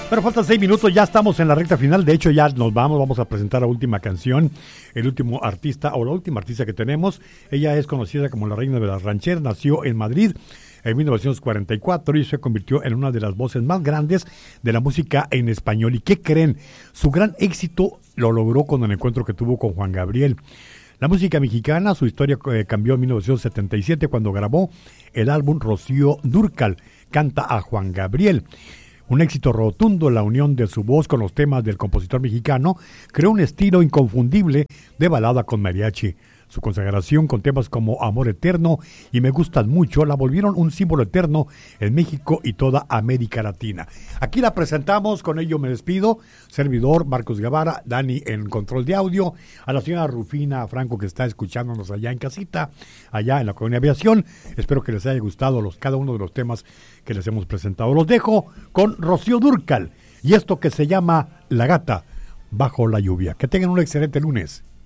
Pero faltan 6 minutos, ya estamos en la recta final. De hecho, ya nos vamos a presentar la última canción, el último artista o la última artista que tenemos. Ella es conocida como la reina de las rancheras, nació en Madrid en 1944 y se convirtió en una de las voces más grandes de la música en español. ¿Y qué creen? Su gran éxito lo logró con el encuentro que tuvo con Juan Gabriel. La música mexicana, su historia cambió en 1977 cuando grabó el álbum Rocío Dúrcal, Canta a Juan Gabriel. Un éxito rotundo, la unión de su voz con los temas del compositor mexicano creó un estilo inconfundible de balada con mariachi. Su consagración con temas como Amor Eterno y Me Gustan Mucho la volvieron un símbolo eterno en México y toda América Latina. Aquí la presentamos, con ello me despido. Servidor Marcos Guevara, Dani en control de audio, a la señora Rufina Franco que está escuchándonos allá en casita, allá en la Colonia Aviación. Espero que les haya gustado cada uno de los temas que les hemos presentado. Los dejo con Rocío Dúrcal y esto que se llama La Gata Bajo la Lluvia. Que tengan un excelente lunes.